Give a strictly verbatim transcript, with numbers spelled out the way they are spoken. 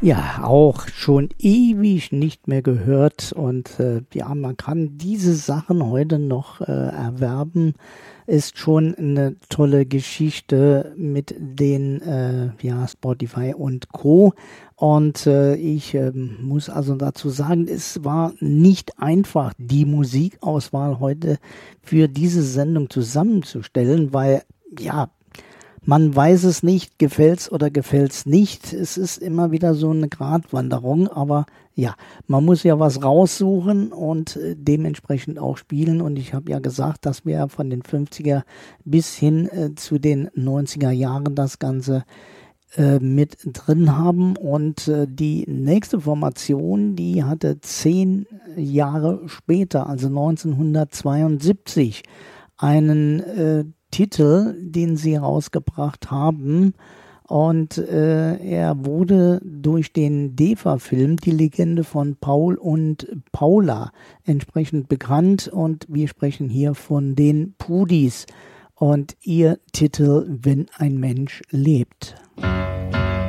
Ja, auch schon ewig nicht mehr gehört und äh, ja, man kann diese Sachen heute noch äh, erwerben. Ist schon eine tolle Geschichte mit den äh, ja, Spotify und Co. Und äh, ich äh, muss also dazu sagen, es war nicht einfach, die Musikauswahl heute für diese Sendung zusammenzustellen, weil ja, man weiß es nicht, gefällt's oder gefällt's nicht. Es ist immer wieder so eine Gratwanderung, aber ja, man muss ja was raussuchen und äh, dementsprechend auch spielen. Und ich habe ja gesagt, dass wir von den fünfziger bis hin äh, zu den neunziger Jahren das Ganze äh, mit drin haben. Und äh, die nächste Formation, die hatte zehn Jahre später, also neunzehnhundertzweiundsiebzig, einen äh, Titel, den sie rausgebracht haben, und äh, er wurde durch den D E F A-Film Die Legende von Paul und Paula entsprechend bekannt, und wir sprechen hier von den Pudis und ihr Titel Wenn ein Mensch lebt.